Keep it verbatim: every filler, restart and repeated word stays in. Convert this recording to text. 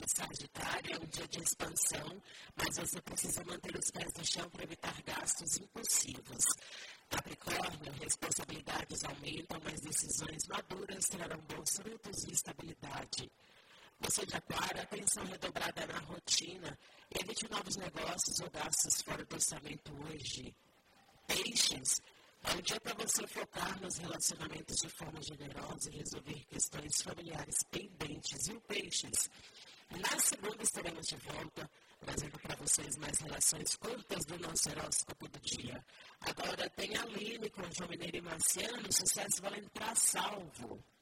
Sagitário, é um dia de expansão, mas você precisa manter os pés no chão para evitar gastos impulsivos. Capricórnio, responsabilidades aumentam, mas decisões maduras trarão bons frutos e estabilidade. Você de Aquário, atenção redobrada na rotina, evite novos negócios ou gastos fora do orçamento hoje. Peixes, é um dia para você focar nos relacionamentos de forma generosa e resolver questões familiares pendentes. E o Peixes, na segunda estaremos de volta, trazendo para vocês mais relações curtas do nosso horóscopo do dia. Agora tem a Aline com João Mineiro e Marciano, sucesso valendo para salvo.